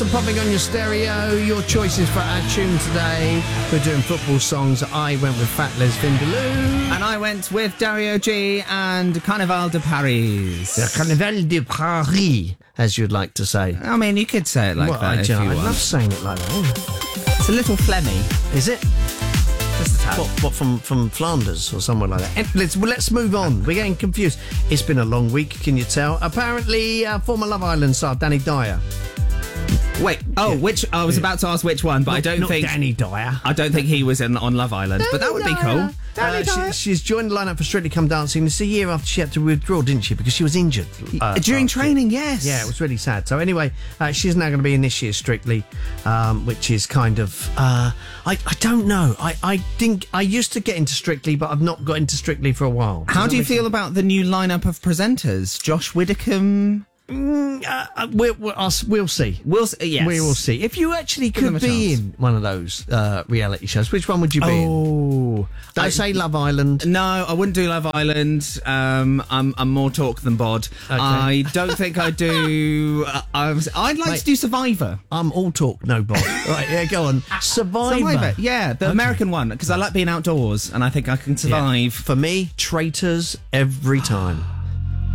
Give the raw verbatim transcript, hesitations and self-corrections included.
and popping on your stereo. Your choices for our tune today. We're doing football songs. I went with Fat Les Vindaloo. And I went with Dario G and Carnaval de Paris. The Carnaval de Paris, as you'd like to say. I mean, you could say it like well, that I, if do, you I want. love saying it like that. It's a little phlegmy. Is it? Just a tad. What, what from, from Flanders or somewhere like that? Eh, Let's, well, let's move on. We're getting confused. It's been a long week, can you tell? Apparently, uh, former Love Island star Danny Dyer. Wait, oh, Yeah. which I was Yeah. about to ask which one, but Not- I don't not think Danny Dyer. I don't think he was in on Love Island, but that would be cool. Uh, she, she's joined the lineup for Strictly Come Dancing. It's a year after she had to withdraw, didn't she? Because she was injured. uh, During last year. training, yes. Yeah, it was really sad. So anyway, uh, she's now going to be in this year's Strictly, um, which is kind of uh, I I don't know. I I think I used to get into Strictly, but I've not got into Strictly for a while. How Does do you that feel make about the new lineup of presenters? Josh Widdicombe. sense? Uh, uh, we'll, we'll, us- we'll see. We'll s- yes. We will see. If you actually Give them could a be chance. in one of those uh, reality shows, which one would you be in? Oh, Don't I- say Love Island. No, I wouldn't do Love Island. Um, I'm, I'm more talk than bod. Okay. I don't think I do. Uh, I was, I'd like Mate. to do Survivor. I'm all talk, no bot. Right, yeah, go on. Survivor. Survivor, yeah, the American one, because I like being outdoors and I think I can Yeah. survive. For me, traitors every time.